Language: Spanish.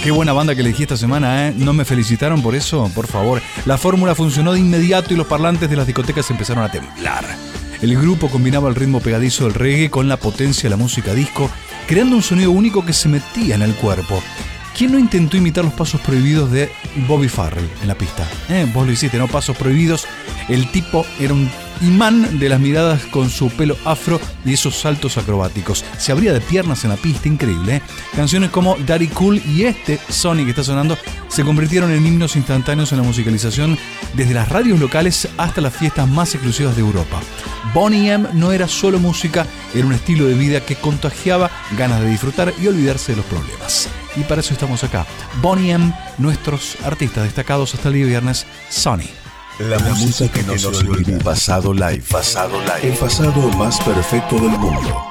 Qué buena banda que elegí esta semana, ¿eh? ¿No me felicitaron por eso? Por favor. La fórmula funcionó de inmediato y los parlantes de las discotecas empezaron a temblar. El grupo combinaba el ritmo pegadizo del reggae con la potencia de la música disco, creando un sonido único que se metía en el cuerpo. ¿Quién no intentó imitar los pasos prohibidos de Bobby Farrell en la pista? Vos lo hiciste, ¿no? Pasos prohibidos. El tipo era un imán de las miradas con su pelo afro y esos saltos acrobáticos. Se abría de piernas en la pista, increíble, ¿eh? Canciones como Daddy Cool y Sony que está sonando se convirtieron en himnos instantáneos en la musicalización desde las radios locales hasta las fiestas más exclusivas de Europa. Boney M no era solo música, era un estilo de vida que contagiaba ganas de disfrutar y olvidarse de los problemas. Y para eso estamos acá. Boney M, nuestros artistas destacados hasta el día viernes, Sony. La música que no se olvida. Pasado Live. El pasado más perfecto del mundo.